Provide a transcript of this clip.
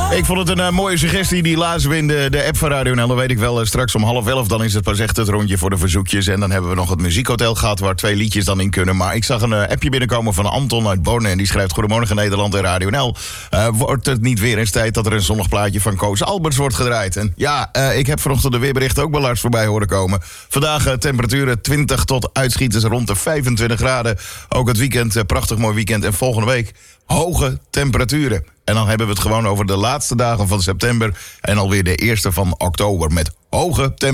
Ik vond het een mooie suggestie, die lazen we in de app van Radio NL. Dan weet ik wel, straks om 10:30, dan is het pas echt het rondje voor de verzoekjes. En dan hebben we nog het muziekhotel gehad, waar 2 liedjes dan in kunnen. Maar ik zag een appje binnenkomen van Anton uit Borne. En die schrijft: Goedemorgen Nederland en Radio NL. Wordt het niet weer eens tijd dat er een zonnig plaatje van Koos Alberts wordt gedraaid? En ja, ik heb vanochtend de weerberichten ook bij Lars voorbij horen komen. Vandaag temperaturen 20 tot uitschieters rond de 25 graden. Ook het weekend, prachtig mooi weekend. En volgende week hoge temperaturen. En dan hebben we het gewoon over de laatste dagen van september en alweer de eerste van oktober met hoge temperaturen.